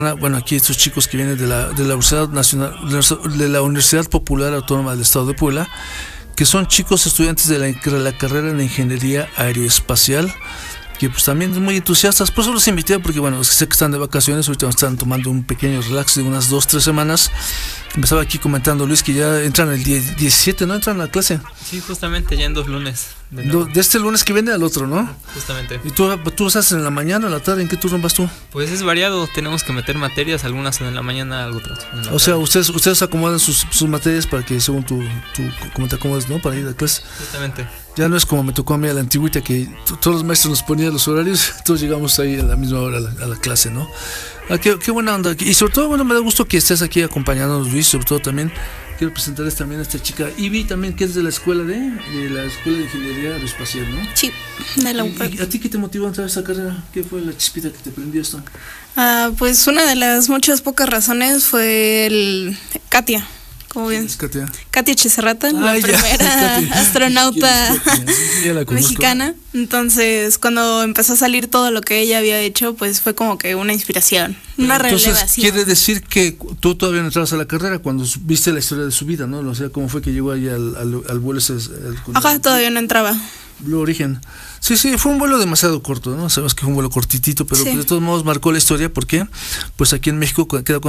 Bueno, aquí estos chicos que vienen de la Universidad Nacional, de la Universidad Popular Autónoma del Estado de Puebla, que son chicos estudiantes de la carrera en Ingeniería Aeroespacial, que pues también muy entusiastas. Por eso los invité, porque bueno, sé que están de vacaciones, ahorita están tomando un pequeño relax de unas 2-3 semanas. Empezaba aquí comentando Luis que ya entran el 17, ¿no? Entran a la clase. Sí, justamente ya en 2 lunes. De este lunes que viene al otro, ¿no? Justamente. ¿Y tú estás en la mañana, en la tarde? ¿En qué turno vas tú? Pues es variado, tenemos que meter materias, algunas en la mañana, otras en la O sea, tarde. ustedes acomodan sus materias para que según cómo te acomodas, ¿no? Para ir a clase. Justamente. Ya no es como me tocó a mí a la antigüita, que todos los maestros nos ponían los horarios, todos llegamos ahí a la misma hora a la clase, ¿no? Qué buena onda. Y sobre todo, bueno, me da gusto que estés aquí acompañándonos, Luis. Sobre todo también quiero presentarles también a esta chica, Ivy, también, que es de la escuela de Ingeniería Aeroespacial, ¿no? Sí, de la ¿Y a ti qué te motivó a entrar a esta carrera? ¿Qué fue la chispita que te prendió esto? Pues una de las muchas pocas razones fue Katia. ¿Cómo bien? Katia Chizarrata, la primera astronauta mexicana. Entonces, cuando empezó a salir todo lo que ella había hecho, pues fue como que una inspiración, una relevación. Entonces, quiere decir que tú todavía no entrabas a la carrera cuando viste la historia de su vida, ¿no? O sea, cómo fue que llegó ahí al vuelo ese. Ajá, todavía no entraba. Blue Origin. Sí, fue un vuelo demasiado corto, ¿no? Sabemos que fue un vuelo cortitito, pero sí, de todos modos marcó la historia, porque pues aquí en México quedó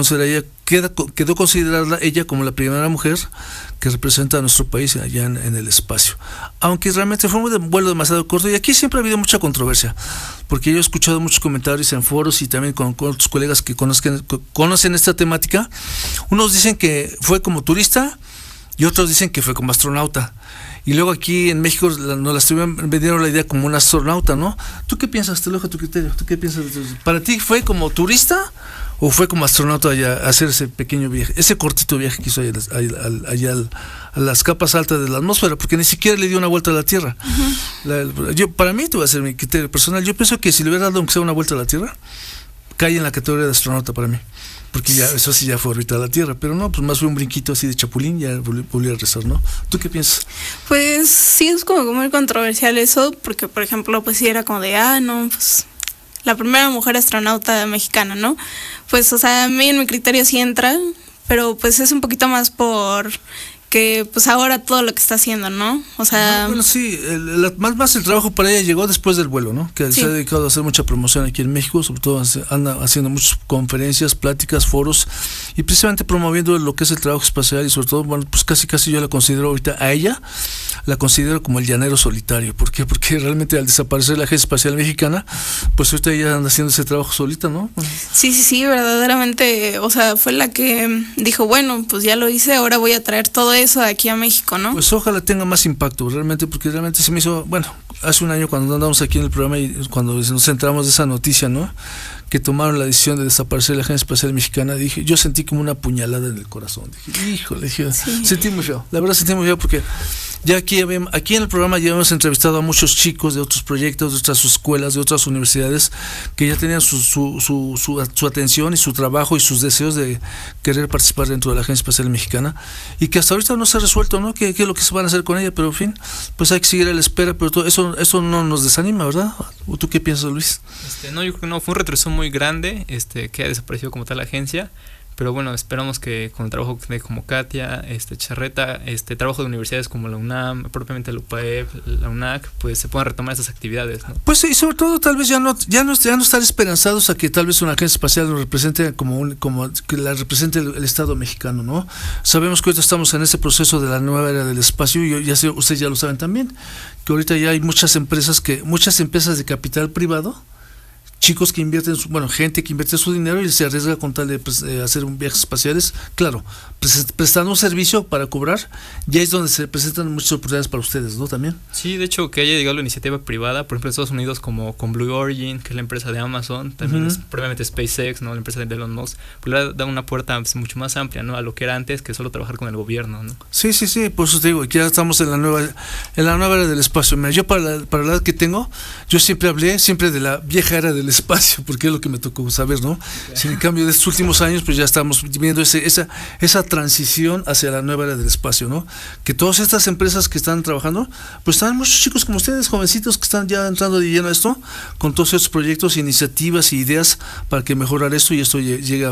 considerada ella como la primera mujer que representa a nuestro país allá en el espacio. Aunque realmente fue un vuelo demasiado corto, y aquí siempre ha habido mucha controversia, porque yo he escuchado muchos comentarios en foros y también con otros colegas que conocen esta temática. Unos dicen que fue como turista y otros dicen que fue como astronauta. Y luego aquí en México nos vendieron la idea como un astronauta, ¿no? ¿Tú qué piensas? Te lo dejo a tu criterio. ¿Tú qué piensas? ¿Para ti fue como turista o fue como astronauta allá a hacer ese pequeño viaje, ese cortito viaje que hizo allá a las capas altas de la atmósfera? Porque ni siquiera le dio una vuelta a la Tierra. Para mí, te voy a hacer mi criterio personal. Yo pienso que si le hubiera dado aunque sea una vuelta a la Tierra, cae en la categoría de astronauta para mí. Porque ya, eso sí ya fue ahorita a la Tierra, pero no, pues más fue un brinquito así de chapulín, ya volvió a rezar, ¿no? ¿Tú qué piensas? Pues sí, es como muy controversial eso, porque por ejemplo, pues sí era como de, no, pues la primera mujer astronauta mexicana, ¿no? Pues, o sea, a mí en mi criterio sí entra, pero pues es un poquito más por que pues ahora todo lo que está haciendo, ¿no? O sea... Bueno, sí, más el trabajo para ella llegó después del vuelo, ¿no? Que sí, se ha dedicado a hacer mucha promoción aquí en México, sobre todo anda haciendo muchas conferencias, pláticas, foros, y precisamente promoviendo lo que es el trabajo espacial, y sobre todo, bueno, pues casi yo la considero ahorita, a ella, la considero como el llanero solitario. ¿Por qué? Porque realmente al desaparecer la Agencia Espacial Mexicana, pues ahorita ella anda haciendo ese trabajo solita, ¿no? Sí, verdaderamente, o sea, fue la que dijo, bueno, pues ya lo hice, ahora voy a traer todo eso aquí a México, ¿no? Pues ojalá tenga más impacto, realmente, porque realmente se me hizo, bueno, hace un año cuando andamos aquí en el programa y cuando nos centramos de esa noticia, ¿no? Que tomaron la decisión de desaparecer la Agencia Espacial Mexicana, yo sentí como una puñalada en el corazón. Sentí muy feo, la verdad sentí muy feo, porque ya aquí en el programa ya hemos entrevistado a muchos chicos de otros proyectos, de otras escuelas, de otras universidades, que ya tenían su atención y su trabajo y sus deseos de querer participar dentro de la Agencia Espacial Mexicana, y que hasta ahorita no se ha resuelto, ¿no? ¿Qué es lo que se van a hacer con ella? Pero en fin, pues hay que seguir a la espera, pero todo eso no nos desanima, ¿verdad? ¿O tú qué piensas, Luis? No, yo creo que no, fue un retroceso muy grande, que ha desaparecido como tal la agencia. Pero bueno, esperamos que con el trabajo de como Katia, Charreta, trabajo de universidades como la UNAM, propiamente la UPAEP, la UNAC, pues se puedan retomar esas actividades, ¿no? Pues y sobre todo tal vez ya no estar esperanzados a que tal vez una agencia espacial nos represente como que la represente el Estado mexicano, ¿no? Sabemos que ahorita estamos en ese proceso de la nueva era del espacio, y ustedes ya lo saben también, que ahorita ya hay muchas empresas de capital privado, chicos que invierten, gente que invierte su dinero y se arriesga con tal de hacer viajes espaciales, claro, prestando un servicio para cobrar, ya es donde se presentan muchas oportunidades para ustedes, ¿no? También. Sí, de hecho, que haya llegado la iniciativa privada, por ejemplo, en Estados Unidos, como con Blue Origin, que es la empresa de Amazon, también es probablemente SpaceX, ¿no? La empresa de Elon Musk, pues le da una puerta mucho más amplia, ¿no? A lo que era antes, que solo trabajar con el gobierno, ¿no? Sí, por eso te digo, que ya estamos en la nueva era del espacio. Mira, yo para la edad que tengo, yo siempre hablé de la vieja era del espacio, porque es lo que me tocó saber, ¿no? Sin en cambio, de estos últimos años, pues ya estamos viendo esa transición hacia la nueva era del espacio, ¿no? Que todas estas empresas que están trabajando, pues están muchos chicos como ustedes, jovencitos, que están ya entrando de lleno a esto, con todos estos proyectos, iniciativas e ideas para que mejorar esto y esto llegue